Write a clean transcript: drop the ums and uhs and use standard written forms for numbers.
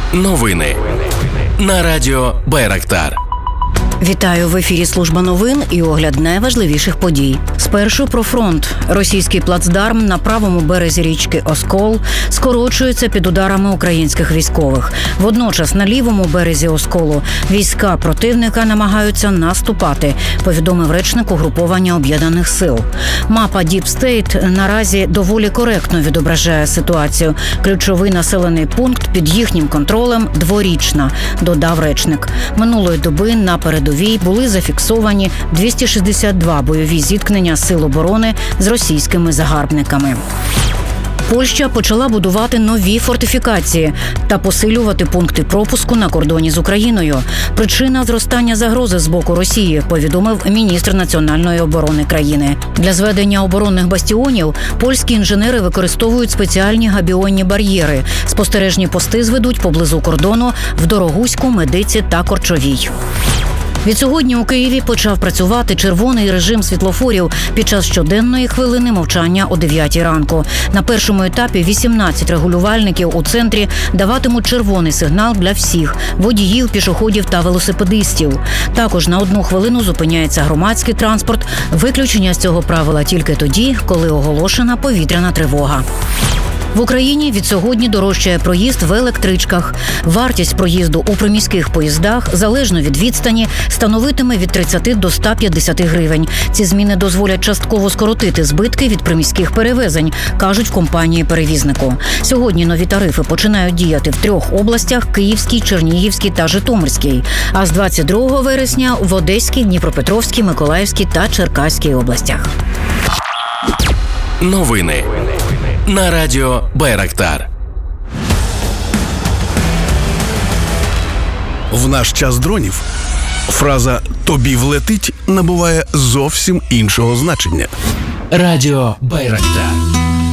Новини на радіо Байрактар. Вітаю, в ефірі служба новин і огляд найважливіших подій. Спершу про фронт. Російський плацдарм на правому березі річки Оскол скорочується під ударами українських військових. Водночас на лівому березі Осколу війська противника намагаються наступати, повідомив речник угруповання Об'єднаних сил. Мапа Deep State наразі доволі коректно відображає ситуацію. Ключовий населений пункт під їхнім контролем – Дворічна, додав речник. Минулої доби на передовій були зафіксовані 262 бойові зіткнення сил оборони з російськими загарбниками. Польща почала будувати нові фортифікації та посилювати пункти пропуску на кордоні з Україною. Причина – зростання загрози з боку Росії, повідомив міністр національної оборони країни. Для зведення оборонних бастіонів польські інженери використовують спеціальні габіонні бар'єри. Спостережні пости зведуть поблизу кордону в Дорогуську, Медиці та Корчовій. Відсьогодні у Києві почав працювати червоний режим світлофорів під час щоденної хвилини мовчання о 9 ранку. На першому етапі 18 регулювальників у центрі даватимуть червоний сигнал для всіх – водіїв, пішоходів та велосипедистів. Також на 1 хвилину зупиняється громадський транспорт. Виключення з цього правила тільки тоді, коли оголошена повітряна тривога. В Україні відсьогодні дорожчає проїзд в електричках. Вартість проїзду у приміських поїздах, залежно від відстані, становитиме від 30 до 150 гривень. Ці зміни дозволять частково скоротити збитки від приміських перевезень, кажуть в компанії-перевізнику. Сьогодні нові тарифи починають діяти в 3 областях – Київській, Чернігівській та Житомирській. А з 22 вересня – в Одеській, Дніпропетровській, Миколаївській та Черкаській областях. Новини на радіо Байрактар. В наш час дронів фраза «тобі влетить» набуває зовсім іншого значення. Радіо Байрактар.